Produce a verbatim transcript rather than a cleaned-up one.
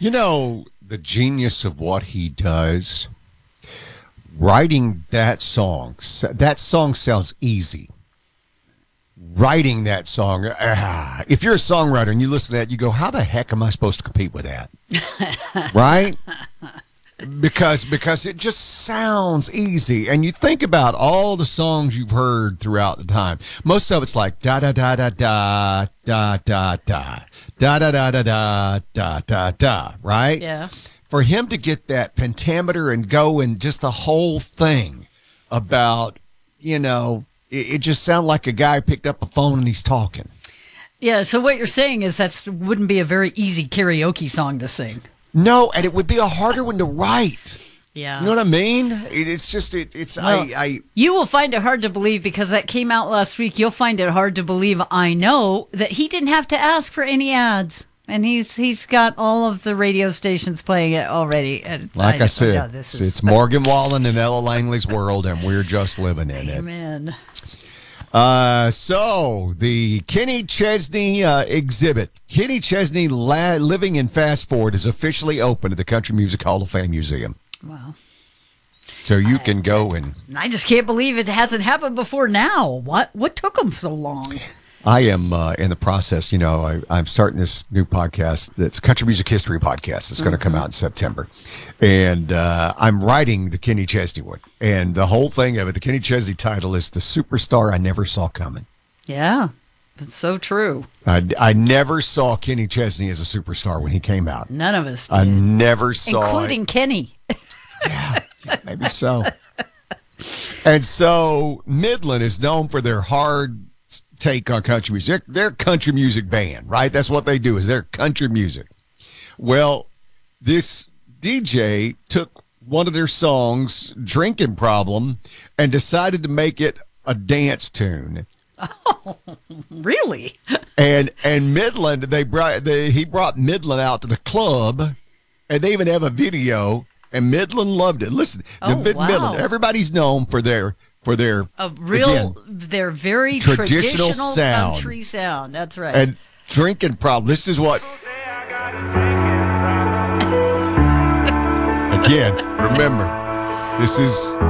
You know, the genius of what he does, writing that song, that song sounds easy. Writing that song, ah, if you're a songwriter and you listen to that, you go, how the heck am I supposed to compete with that? Right? Because because it just sounds easy. And you think about all the songs you've heard throughout the time. Most of it's like da da da da da da da da da da da da da da da da, right? Yeah. For him to get that pentameter and go and just the whole thing about, you know, it, it just sounded like a guy picked up a phone and he's talking. Yeah, so what you're saying is that wouldn't be a very easy karaoke song to sing. No, and it would be a harder one to write. Yeah. You know what I mean? It, it's just, it, it's, well, I, I. You will find it hard to believe because that came out last week. You'll find it hard to believe, I know, that he didn't have to ask for any ads. And he's he's got all of the radio stations playing it already. And like I, I said, know, this it's, is... it's Morgan Wallen and Ella Langley's world, and we're just living in it. Amen. Uh, so the Kenny Chesney uh, exhibit, Kenny Chesney La- Living in Fast Forward, is officially open at the Country Music Hall of Fame Museum. Wow. So you I, can go and... I just can't believe it hasn't happened before now. What what took them so long? I am uh, in the process, you know, I, I'm starting this new podcast that's a country music history podcast. It's going to come out in September. And uh, I'm writing the Kenny Chesney one. And the whole thing of it, the Kenny Chesney title is The Superstar I Never Saw Coming. Yeah, it's so true. I, I never saw Kenny Chesney as a superstar when he came out. None of us did. I never saw Including it. Kenny. Yeah, yeah, maybe so. And so Midland is known for their hard take on country music. They're, they're a country music band, right? That's what they do, is they're country music. Well, this D J took one of their songs, Drinking Problem, and decided to make it a dance tune. Oh, really? And and Midland, they brought they, he brought Midland out to the club, and they even have a video, and Midland loved it. Listen, oh, the wow. Midland, everybody's known for their for their a real, again, their very traditional, traditional sound. country sound. That's right. And Drinking Problem. This is what. Again, remember, this is